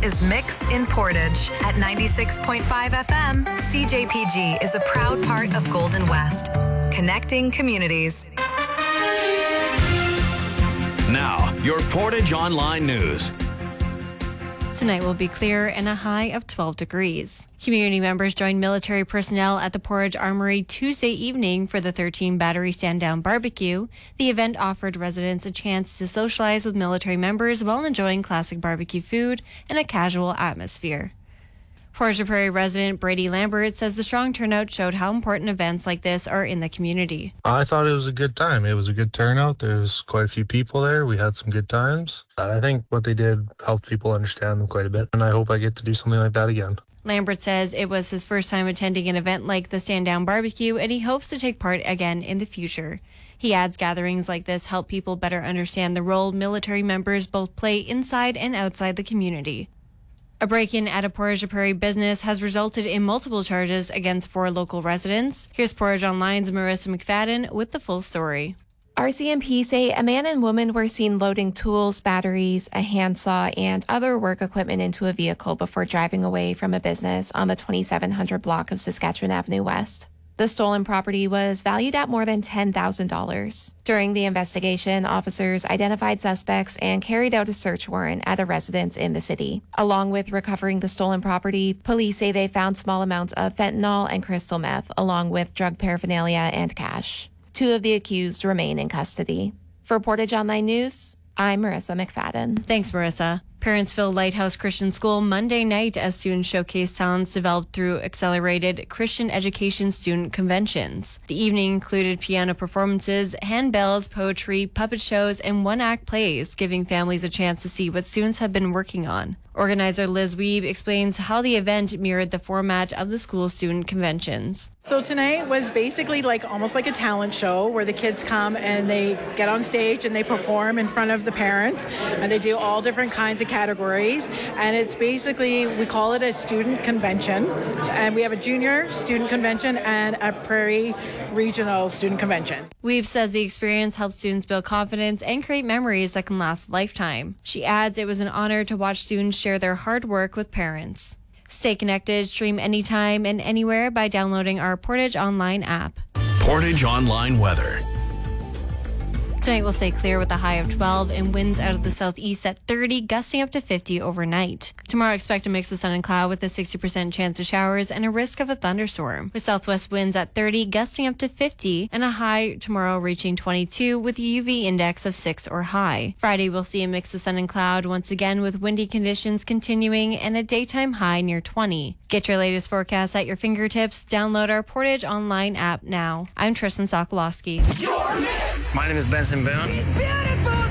is Mix in Portage. At 96.5 FM, CJPG is a proud part of Golden West, connecting communities. Now, your Portage Online News. Tonight will be clear and a high of 12 degrees. Community members joined military personnel at the Portage Armory Tuesday evening for the 13 Battery Stand-Down Barbecue. The event offered residents a chance to socialize with military members while enjoying classic barbecue food in a casual atmosphere. Portage Prairie resident Brady Lambert says the strong turnout showed how important events like this are in the community. I thought it was a good time. It was a good turnout. There was quite a few people there. We had some good times. I think what they did helped people understand them quite a bit, and I hope I get to do something like that again. Lambert says it was his first time attending an event like the Stand Down Barbecue, and he hopes to take part again in the future. He adds gatherings like this help people better understand the role military members both play inside and outside the community. A break-in at a Portage Prairie business has resulted in multiple charges against 4 local residents. Here's Portage Online's Marissa McFadden with the full story. RCMP say a man and woman were seen loading tools, batteries, a handsaw, and other work equipment into a vehicle before driving away from a business on the 2700 block of Saskatchewan Avenue West. The stolen property was valued at more than $10,000. During the investigation, officers identified suspects and carried out a search warrant at a residence in the city. Along with recovering the stolen property, police say they found small amounts of fentanyl and crystal meth, along with drug paraphernalia and cash. 2 of the accused remain in custody. For Portage Online News, I'm Marissa McFadden. Thanks, Marissa. Parentsville Lighthouse Christian School Monday night as students showcased talents developed through accelerated Christian education student conventions. The evening included piano performances, handbells, poetry, puppet shows, and one-act plays, giving families a chance to see what students have been working on. Organizer Liz Weeb explains how the event mirrored the format of the school student conventions. So tonight was basically almost like a talent show where the kids come and they get on stage and they perform in front of the parents, and they do all different kinds of categories, and it's basically, we call it a student convention, and we have a junior student convention and a Prairie Regional student convention. Weeb says the experience helps students build confidence and create memories that can last a lifetime. She adds it was an honor to watch students share their hard work with parents. Stay connected, stream anytime and anywhere by downloading our Portage Online app. Portage Online weather. Tonight will stay clear with a high of 12 and winds out of the southeast at 30, gusting up to 50 overnight. Tomorrow, expect a mix of sun and cloud with a 60% chance of showers and a risk of a thunderstorm, with southwest winds at 30, gusting up to 50, and a high tomorrow reaching 22 with a UV index of 6 or high. Friday, we'll see a mix of sun and cloud once again with windy conditions continuing and a daytime high near 20. Get your latest forecast at your fingertips. Download our Portage Online app now. I'm Tristan Sokolowski. My name is Benson Boone.